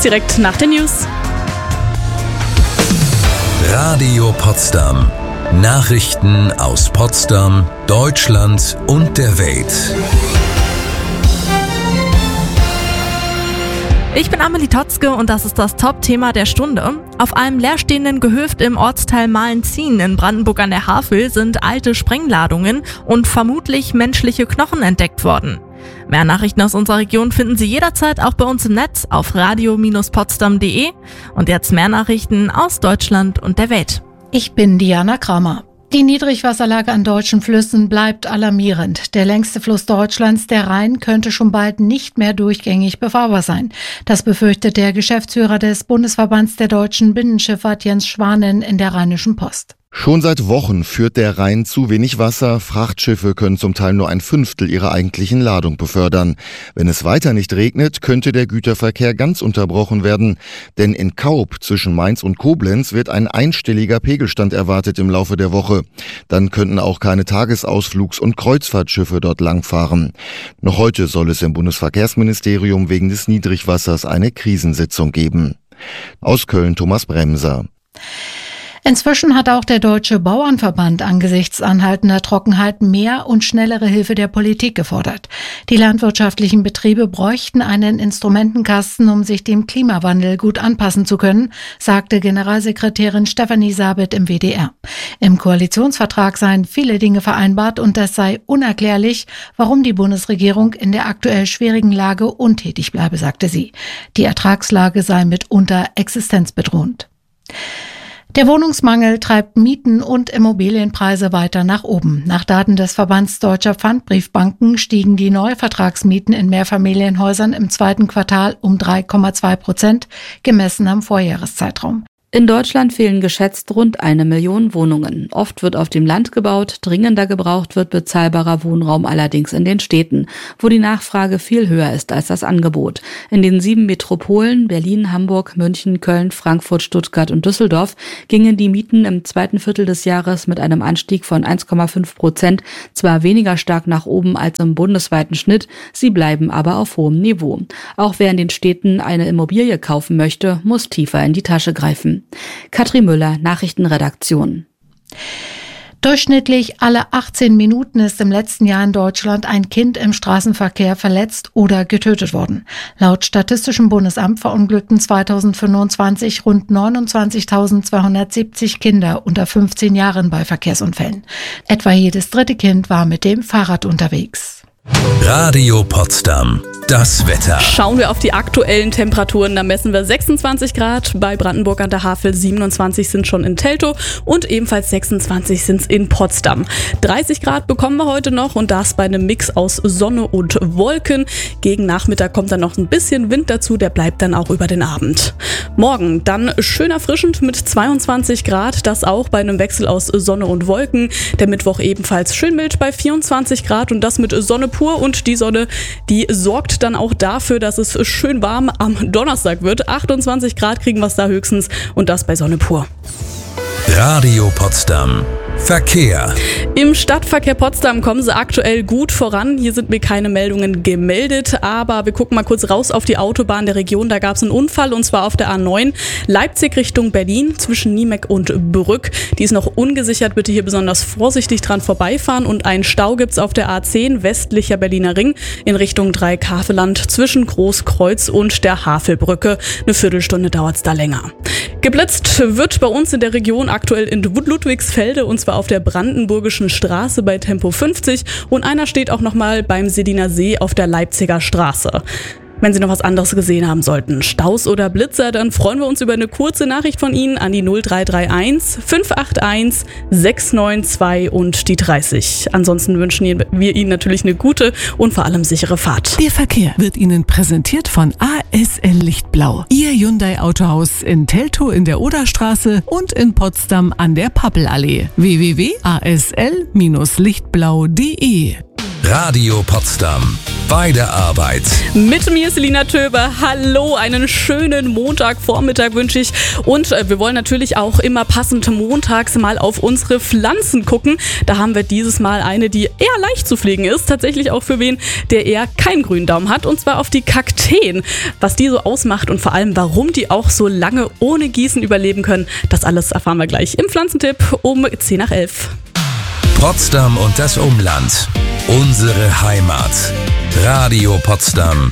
direkt nach den News. Radio Potsdam. Nachrichten aus Potsdam, Deutschland und der Welt. Ich bin Amelie Totzke und das ist das Top-Thema der Stunde. Auf einem leerstehenden Gehöft im Ortsteil Mahlenzien in Brandenburg an der Havel sind alte Sprengladungen und vermutlich menschliche Knochen entdeckt worden. Mehr Nachrichten aus unserer Region finden Sie jederzeit auch bei uns im Netz auf radio-potsdam.de. Und jetzt mehr Nachrichten aus Deutschland und der Welt. Ich bin Diana Kramer. Die Niedrigwasserlage an deutschen Flüssen bleibt alarmierend. Der längste Fluss Deutschlands, der Rhein, könnte schon bald nicht mehr durchgängig befahrbar sein. Das befürchtet der Geschäftsführer des Bundesverbands der deutschen Binnenschifffahrt Jens Schwanen in der Rheinischen Post. Schon seit Wochen führt der Rhein zu wenig Wasser. Frachtschiffe können zum Teil nur 1/5 ihrer eigentlichen Ladung befördern. Wenn es weiter nicht regnet, könnte der Güterverkehr ganz unterbrochen werden. Denn in Kaub zwischen Mainz und Koblenz wird ein einstelliger Pegelstand erwartet im Laufe der Woche. Dann könnten auch keine Tagesausflugs- und Kreuzfahrtschiffe dort langfahren. Noch heute soll es im Bundesverkehrsministerium wegen des Niedrigwassers eine Krisensitzung geben. Aus Köln Thomas Bremser. Inzwischen hat auch der Deutsche Bauernverband angesichts anhaltender Trockenheit mehr und schnellere Hilfe der Politik gefordert. Die landwirtschaftlichen Betriebe bräuchten einen Instrumentenkasten, um sich dem Klimawandel gut anpassen zu können, sagte Generalsekretärin Stefanie Sabet im WDR. Im Koalitionsvertrag seien viele Dinge vereinbart und es sei unerklärlich, warum die Bundesregierung in der aktuell schwierigen Lage untätig bleibe, sagte sie. Die Ertragslage sei mitunter existenzbedrohend. Der Wohnungsmangel treibt Mieten und Immobilienpreise weiter nach oben. Nach Daten des Verbands Deutscher Pfandbriefbanken stiegen die Neuvertragsmieten in Mehrfamilienhäusern im zweiten Quartal um 3,2%, gemessen am Vorjahreszeitraum. In Deutschland fehlen geschätzt rund 1 Million Wohnungen. Oft wird auf dem Land gebaut, dringender gebraucht wird bezahlbarer Wohnraum allerdings in den Städten, wo die Nachfrage viel höher ist als das Angebot. In den 7 Metropolen Berlin, Hamburg, München, Köln, Frankfurt, Stuttgart und Düsseldorf gingen die Mieten im zweiten Viertel des Jahres mit einem Anstieg von 1,5% zwar weniger stark nach oben als im bundesweiten Schnitt, sie bleiben aber auf hohem Niveau. Auch wer in den Städten eine Immobilie kaufen möchte, muss tiefer in die Tasche greifen. Katrin Müller, Nachrichtenredaktion. Durchschnittlich alle 18 Minuten ist im letzten Jahr in Deutschland ein Kind im Straßenverkehr verletzt oder getötet worden. Laut Statistischem Bundesamt verunglückten 2025 rund 29.270 Kinder unter 15 Jahren bei Verkehrsunfällen. Etwa jedes dritte Kind war mit dem Fahrrad unterwegs. Radio Potsdam. Das Wetter. Schauen wir auf die aktuellen Temperaturen. Da messen wir 26 Grad bei Brandenburg an der Havel, 27 sind schon in Teltow und ebenfalls 26 sind es in Potsdam. 30 Grad bekommen wir heute noch und das bei einem Mix aus Sonne und Wolken. Gegen Nachmittag kommt dann noch ein bisschen Wind dazu, der bleibt dann auch über den Abend. Morgen dann schön erfrischend mit 22 Grad, das auch bei einem Wechsel aus Sonne und Wolken. Der Mittwoch ebenfalls schön mild bei 24 Grad und das mit Sonne pur und die Sonne, die sorgt dann auch dafür, dass es schön warm am Donnerstag wird. 28 Grad kriegen wir es da höchstens und das bei Sonne pur. Radio Potsdam. Verkehr. Im Stadtverkehr Potsdam kommen sie aktuell gut voran. Hier sind mir keine Meldungen gemeldet, aber wir gucken mal kurz raus auf die Autobahn der Region. Da gab es einen Unfall und zwar auf der A9 Leipzig Richtung Berlin zwischen Niemek und Brück. Die ist noch ungesichert, bitte hier besonders vorsichtig dran vorbeifahren und einen Stau gibt's auf der A10 westlicher Berliner Ring in Richtung Dreieck-Havelland zwischen Großkreuz und der Havelbrücke. Eine Viertelstunde dauert's da länger. Geblitzt wird bei uns in der Region aktuell in Ludwigsfelde und zwar auf der Brandenburgischen Straße bei Tempo 50 und einer steht auch nochmal beim Sediner See auf der Leipziger Straße. Wenn Sie noch was anderes gesehen haben sollten, Staus oder Blitzer, dann freuen wir uns über eine kurze Nachricht von Ihnen an die 0331 581 692 und die 30. Ansonsten wünschen wir Ihnen natürlich eine gute und vor allem sichere Fahrt. Der Verkehr wird Ihnen präsentiert von ASL Lichtblau. Ihr Hyundai Autohaus in Teltow in der Oderstraße und in Potsdam an der Pappelallee. www.asl-lichtblau.de Radio Potsdam. Bei der Arbeit. Mit mir ist Selina Töber. Hallo, einen schönen Montagvormittag wünsche ich. Und wir wollen natürlich auch immer passend montags mal auf unsere Pflanzen gucken. Da haben wir dieses Mal eine, die eher leicht zu pflegen ist. Tatsächlich auch für wen, der eher keinen grünen Daumen hat. Und zwar auf die Kakteen. Was die so ausmacht und vor allem, warum die auch so lange ohne Gießen überleben können, das alles erfahren wir gleich im Pflanzentipp um 10 nach 11. Potsdam und das Umland. Unsere Heimat. Radio Potsdam.